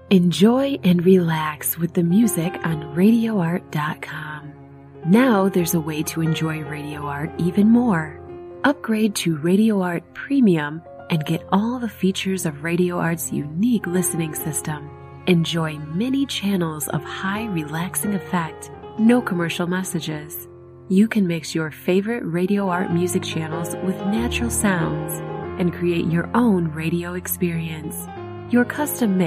Enjoy and relax with the music on RadioArt.com. Now there's a way to enjoy Radio Art even more. Upgrade to Radio Art Premium and get all the features of Radio Art's unique listening system. Enjoy many channels of high relaxing effect, no commercial messages. You can mix your favorite Radio Art music channels with natural sounds and create your own radio experience. Your custom mix